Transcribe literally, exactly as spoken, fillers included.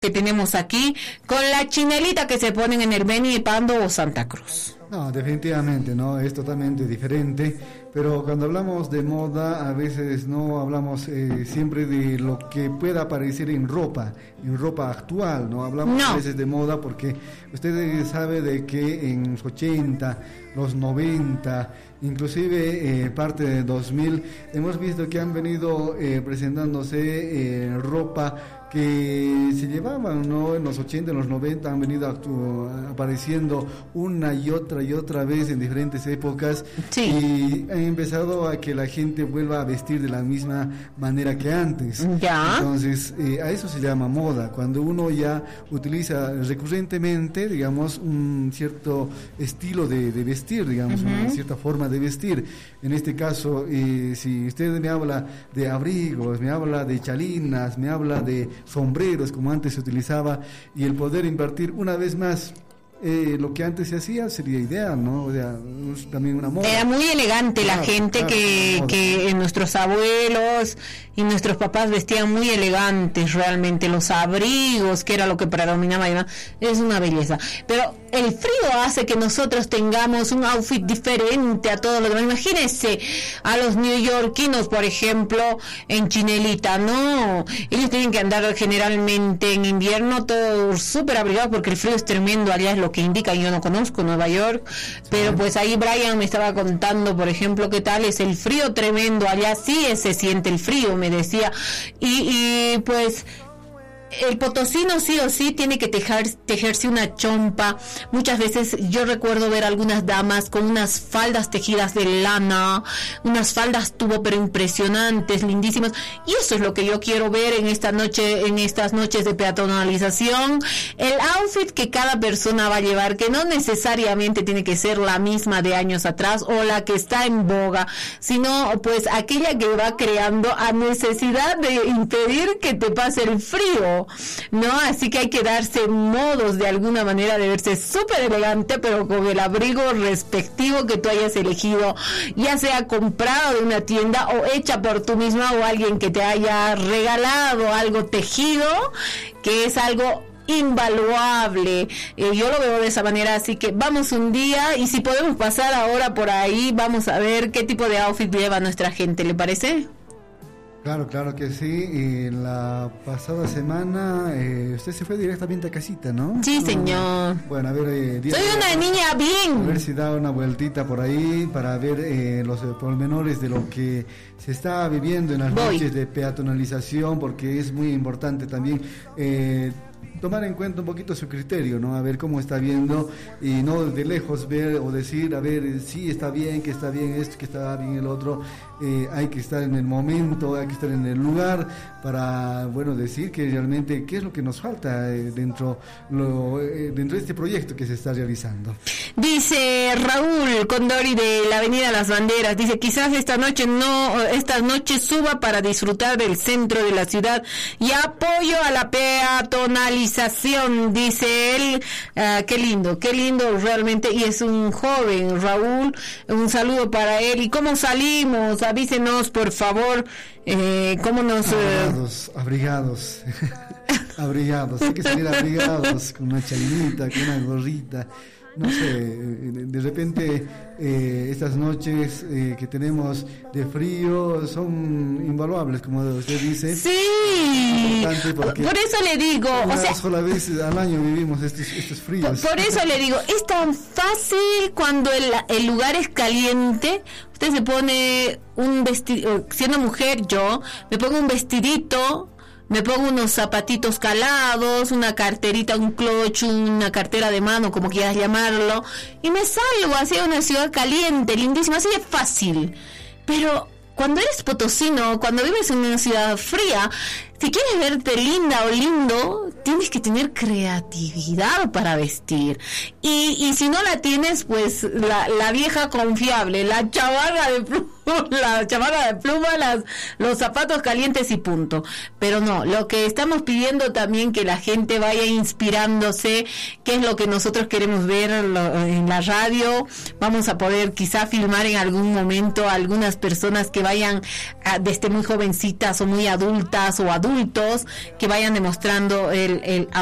que tenemos aquí con la chinelita que se ponen en el Beni Pando o Santa Cruz. No, definitivamente, ¿no? Es totalmente diferente, pero cuando hablamos de moda, a veces no hablamos eh, siempre de lo que pueda aparecer en ropa, en ropa actual, ¿no? Hablamos no. a veces de moda porque ustedes saben de que en los ochenta, los noventa, inclusive eh, parte de dos mil, hemos visto que han venido eh, presentándose eh, ropa que se llevaban, ¿no? En los ochenta, en los noventa han venido actu- apareciendo una y otra y otra vez en diferentes épocas, sí. Y han empezado a que la gente vuelva a vestir de la misma manera que antes. ¿Ya? Entonces, eh, a eso se llama moda, cuando uno ya utiliza recurrentemente, digamos, un cierto estilo de, de vestir, digamos, uh-huh. una cierta forma de vestir. En este caso, eh, si usted me habla de abrigos, me habla de chalinas, me habla de sombreros como antes se utilizaba, y el poder invertir una vez más eh, lo que antes se hacía sería ideal, ¿no? O sea, también una moda. Era muy elegante claro, la gente claro, que, que nuestros abuelos y nuestros papás vestían muy elegantes, realmente los abrigos, que era lo que predominaba, es una belleza. Pero el frío hace que nosotros tengamos un outfit diferente a todos los demás. Imagínense a los neoyorquinos, por ejemplo, en chinelita, no, ellos tienen que andar generalmente en invierno todos súper abrigados porque el frío es tremendo, allá es lo que indica. Yo no conozco Nueva York, sí. Pero pues ahí Brian me estaba contando, por ejemplo, qué tal es el frío tremendo, allá sí se siente el frío, me decía, y, y pues el potosino sí o sí tiene que tejer, tejerse una chompa. Muchas veces yo recuerdo ver algunas damas con unas faldas tejidas de lana, unas faldas tubo pero impresionantes, lindísimas, y eso es lo que yo quiero ver en esta noche, en estas noches de peatonalización, el outfit que cada persona va a llevar, que no necesariamente tiene que ser la misma de años atrás o la que está en boga, sino pues aquella que va creando a necesidad de impedir que te pase el frío, ¿no? Así que hay que darse modos de alguna manera de verse súper elegante, pero con el abrigo respectivo que tú hayas elegido, ya sea comprado de una tienda o hecha por tú misma o alguien que te haya regalado algo tejido, que es algo invaluable. Eh, yo lo veo de esa manera, así que vamos un día, y si podemos pasar ahora por ahí, vamos a ver qué tipo de outfit lleva nuestra gente, ¿le parece? Claro, claro que sí. Y la pasada semana eh, usted se fue directamente a casita, ¿no? Sí, señor. No, bueno, a ver... Eh, Soy una niña bien. A ver si da una vueltita por ahí para ver eh, los pormenores de lo que se está viviendo en las Voy. noches de peatonalización, porque es muy importante también eh, tomar en cuenta un poquito su criterio, ¿no? A ver cómo está viendo, y no de lejos ver o decir, a ver, sí está bien, que está bien esto, que está bien el otro. Eh, hay que estar en el momento, hay que estar en el lugar para, bueno, decir que realmente qué es lo que nos falta eh, dentro, lo, eh, dentro de este proyecto que se está realizando. Dice Raúl Condori de la Avenida Las Banderas, dice, quizás esta noche no, esta noche suba para disfrutar del centro de la ciudad y apoyo a la peatonalización, dice él. Uh, qué lindo, qué lindo realmente, y es un joven, Raúl, un saludo para él. ¿Y cómo salimos? Avísenos, por favor, eh, cómo nos... Abrigados, abrigados, abrigados, hay que salir abrigados, con una chalinita, con una gorrita. No sé, de repente eh, estas noches eh, que tenemos de frío son invaluables, como usted dice. Sí, por eso le digo, una o sea, sola vez al año vivimos estos, estos fríos. Por, por eso le digo, es tan fácil cuando el, el lugar es caliente. Usted se pone un vestido, siendo mujer yo, me pongo un vestidito, me pongo unos zapatitos calados, una carterita, un clutch, una cartera de mano, como quieras llamarlo, y me salgo hacia una ciudad caliente, lindísima, así de fácil. Pero cuando eres potosino, cuando vives en una ciudad fría, si quieres verte linda o lindo, tienes que tener creatividad para vestir. Y, y si no la tienes, pues la, la vieja confiable, la chavarra de la chamarra de pluma, las, los zapatos calientes y punto. Pero no, lo que estamos pidiendo también que la gente vaya inspirándose, que es lo que nosotros queremos ver lo, en la radio. Vamos a poder quizá filmar en algún momento a algunas personas que vayan a, desde muy jovencitas o muy adultas o adultos, que vayan demostrando el, el